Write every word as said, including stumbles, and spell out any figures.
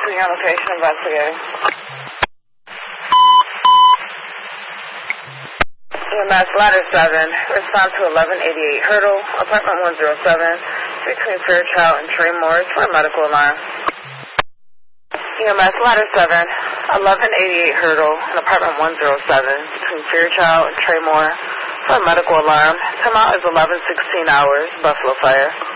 Bring on location, investigating. E M S Ladder seven, respond to eleven eighty-eight Hurdle, apartment one oh seven, between Fairchild and Tremor for a medical alarm. E M S Ladder seven, eleven eighty-eight Hurdle, and apartment one oh seven, between Fairchild and Tremor for a medical alarm. Time out is eleven sixteen hours, Buffalo Fire.